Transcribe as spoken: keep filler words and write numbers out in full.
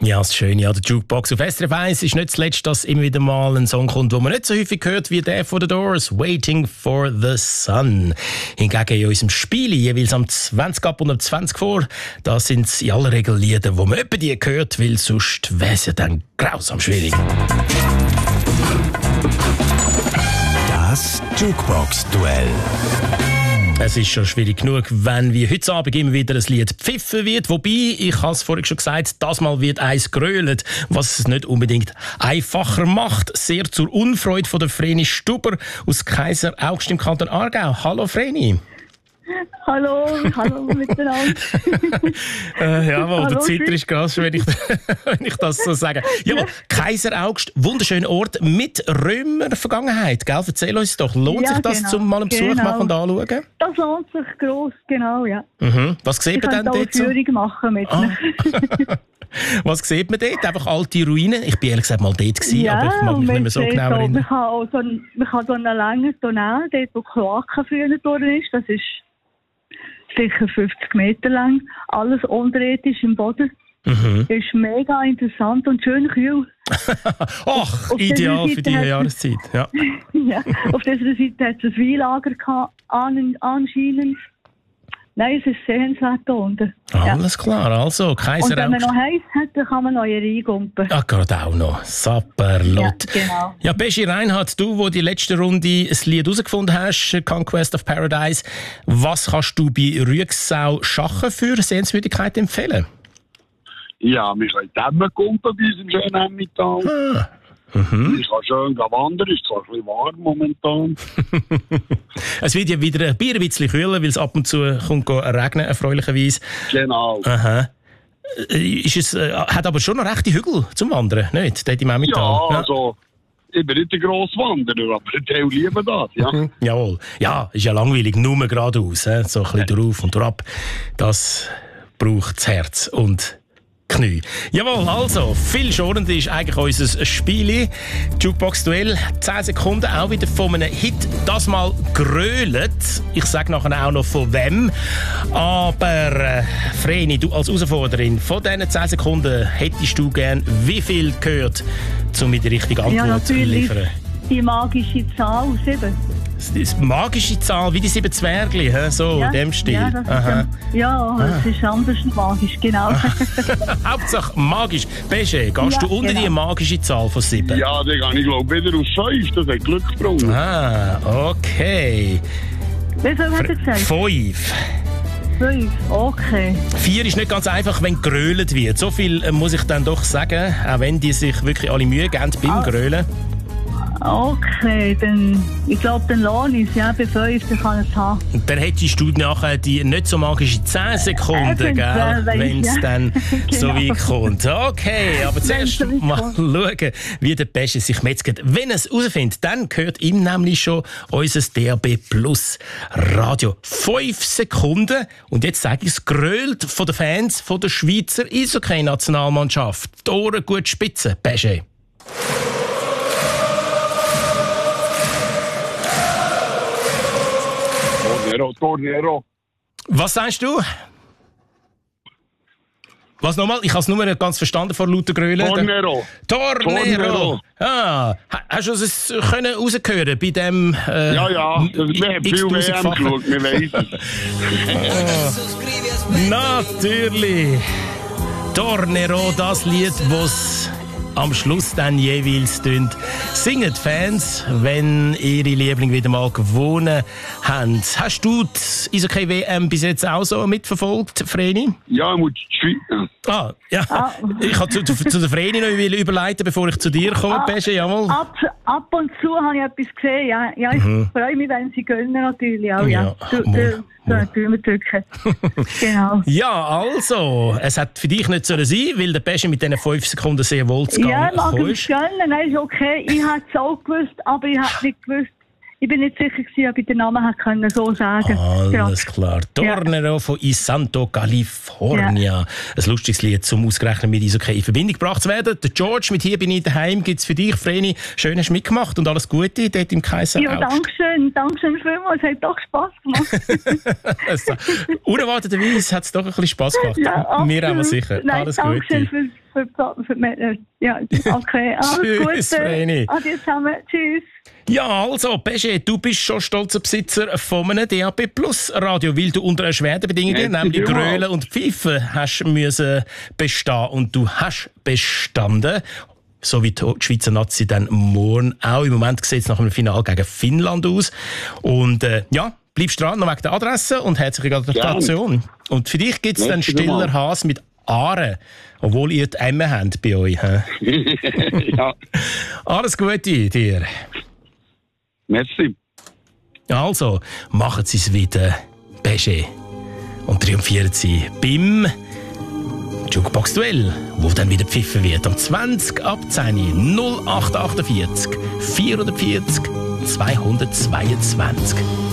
Ja, das Schöne an der Jukebox auf S R F eins ist nicht zuletzt, dass immer wieder mal ein Song kommt, den man nicht so häufig hört wie der von The Doors, «Waiting for the Sun». Hingegen in unserem Spiel jeweils am zwanzig ab und am zwanzig vor, da sind es in aller Regel Lieder, die man etwa die hört, weil sonst wäre es ja dann grausam schwierig. Das Jukebox-Duell. Es ist schon schwierig genug, wenn wie heute Abend immer wieder ein Lied gepfiffen wird. Wobei, ich habe es vorhin schon gesagt, das Mal wird eins grölt, was es nicht unbedingt einfacher macht. Sehr zur Unfreude von der Vreni Stuber aus Kaiser Augst im Kanton Aargau. Hallo Vreni. Hallo, hallo miteinander. äh, jawohl, Hallo, der Zitter ist ganz schön, wenn ich, wenn ich das so sage. Jawohl, Kaiser Augst, wunderschöner Ort mit Römer-Vergangenheit. Gell? Erzähl uns doch, lohnt Ja, sich das, genau, zum mal einen Besuch genau. machen und anschauen? Das lohnt sich gross, genau, ja. Mhm. Was sieht Ich man könnte denn auch dort? eine Führung machen mit Ah. mir. Was sieht man dort? Einfach alte Ruinen? Ich bin ehrlich gesagt mal dort gewesen, Ja, aber ich mag mich und nicht mehr so man genau sieht auch, erinnern. Man kann auch so einen, man kann so einen langen Tunnel, dort wo Kloaken früher durch ist, das ist sicher fünfzig Meter lang, alles unterirdisch im Boden. Mhm. Das ist mega interessant und schön kühl. Ach, Auf ideal dieser für diese Seite Jahreszeit. Ja. Ja, auf dieser Seite hat es ein Weinlager gehabt, an, anscheinend. Nein, es ist sehenswert da unten. Ja. Alles klar, also Und Kaiser wenn man Augst. noch heiß hat, dann kann man noch hier reingumpen. Ah, gerade auch noch. Sapperlot. Ja, genau. Ja, Beschi Reinhardt, du, wo die letzte Runde ein Lied herausgefunden hast, Conquest of Paradise, was kannst du bei Rüegsau Schachen für Sehenswürdigkeit empfehlen? Ja, wir können Dämme kumpen bei uns im schönen Emmental. Ah. Mhm. Ich kann schön wandern, ist zwar ein bisschen warm momentan. Es wird ja wieder ein bisschen kühler, weil es ab und zu kommt regnen, erfreulicherweise. Genau. Aha. Äh, Ist es, äh, hat aber schon noch rechte Hügel zum Wandern, nicht? Dort im Emmental. Ja, also, ich bin nicht der grosse Wanderer, aber der lieben das, ja. Mhm. Jawohl. Ja, ist ja langweilig, nur geradeaus. He? So ein bisschen drauf und drauf. Das braucht das Herz und Knie. Jawohl, also, viel schonender ist eigentlich unser Spiel. Jukebox-Duell, zehn Sekunden, auch wieder von einem Hit, das mal grölet. Ich sage nachher auch noch von wem. Aber, äh, Vreni, du als Herausforderin, von diesen zehn Sekunden hättest du gern wie viel gehört, um mir die richtige Ja, Antwort zu natürlich. liefern? Die magische Zahl sieben. Das ist eine magische Zahl, wie die sieben Zwergli, he? So Ja, in dem Stil. Ja, das Aha. ist, ja, es ist anders magisch, genau. Hauptsache magisch. Besche, gehst Ja, du unter genau. die magische Zahl von sieben? Ja, dann gehe ich glaube wieder auf fünf, das hat Glück gebraucht. Ah, okay. Wie viel hat er gesagt? Fünf. Fünf, okay. Vier ist nicht ganz einfach, wenn grölet wird. So viel äh, muss ich dann doch sagen, auch wenn die sich wirklich alle Mühe geben beim Ah. Grölen. Okay, dann, ich glaube, dann lohne ich es, ja, bei fünf, dann kann ich es haben. Und dann hättest du nachher die nicht so magische zehn Sekunden, Eventuell, weiss wenn es ich, ja. dann so Genau. weit kommt. Okay, aber zuerst so weit mal kommt. schauen, wie der Pesche sich metzgt. Wenn er es herausfindet, dann gehört ihm nämlich schon unser D A B Plus Radio. Fünf Sekunden. Und jetzt sage ich es, grölt von den Fans von der Schweizer Eishockey-Nationalmannschaft. Die Ohren gut spitzen, Pesche. Tornero, Tornero. Was sagst du? Was nochmal? Ich habe es nur nicht ganz verstanden vor lauter Grölen. Tornero. Tornero. Tornero. Ah, ha- hast du es können rausgehören bei dem? Äh, Ja, ja, das, wir haben viel W M x-tausendfachen? geschaut, wir wissen es. Natürlich. Tornero, das Lied, das am Schluss dann jeweils tönt. Singen die Fans, wenn ihre Lieblinge wieder mal gewonnen haben. Hast du die Eishockey W M bis jetzt auch so mitverfolgt, Vreni? Ja, ich muss die Schweiz. Ah, ja. Ah. Ich wollte zu, zu, zu der Vreni noch überleiten, bevor ich zu dir komme, Ah. Pesche, jawohl. Ab, ab und zu habe ich etwas gesehen, ja. Ja, ich freue mich, wenn sie gönnen, natürlich auch, ja. Ja, Du, mal, du, mal. du, du, drücken. Genau. Ja, also, es hat für dich nicht sollen sein, weil der Pesche mit diesen fünf Sekunden sehr wohl zu Ja, Gang mag gekommen ich ist. gönnen, nein, ist okay. Ich hätte es auch gewusst, aber ich hätte nicht gewusst. Ich bin nicht sicher gewesen, ob ich den Namen hätte können so sagen. Alles klar. Tornero von Isanto, California. Ja. Ein lustiges Lied, zum ausgerechnet mit Eishockey in Verbindung gebracht zu werden. Der George mit «Hier bin ich daheim» gibt es für dich, Vreni. Schön hast du mitgemacht und alles Gute dort im Kaiser Ja, Augst. danke schön, danke schön vielmals. Es hat doch Spass gemacht. Also, unerwarteterweise hat es doch ein bisschen Spass gemacht. Ja, Mir auch mal absolut. sicher. Nein, Alles danke schön Gute. fürs für die, für die ja, okay, alles Tschüss, Gute. Vreni. Adieu zusammen, tschüss. Ja, also, Pesche, du bist schon stolzer Besitzer von einem D A B Plus Radio, weil du unter erschwerten Bedingungen, Merci nämlich vielmals. Grölen und Pfeifen, hast müssen bestehen und du hast bestanden. So wie die Schweizer Nazi dann morgen auch. Im Moment sieht es nach einem Finale gegen Finnland aus. Und äh, ja, bleibst dran, noch wegen der Adresse und herzliche Gratulation. Und für dich gibt es dann Merci Stiller vielmals. Haas mit Aare, obwohl ihr die Emme habt bei euch. He? Ja, Alles Gute dir. merci. Also, machen Sie es wieder, Pesche. Und triumphieren Sie beim Jukebox-Duell, wo dann wieder pfiffen wird. Am zwanzig ab zehn null acht achtundvierzig vierhundertvierzig zweihundertzweiundzwanzig.